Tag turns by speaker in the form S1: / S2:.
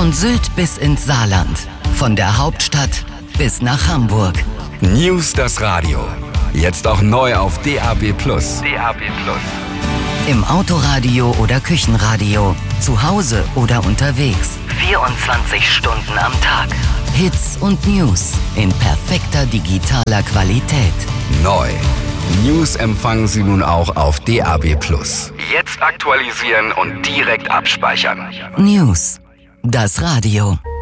S1: Von Sylt bis ins Saarland. Von der Hauptstadt bis nach Hamburg.
S2: News das Radio. Jetzt auch neu auf DAB+.
S1: Im Autoradio oder Küchenradio. Zu Hause oder unterwegs. 24 Stunden am Tag. Hits und News in perfekter digitaler Qualität.
S2: Neu. News empfangen Sie nun auch auf DAB+. Jetzt aktualisieren und direkt abspeichern.
S1: News. Das Radio.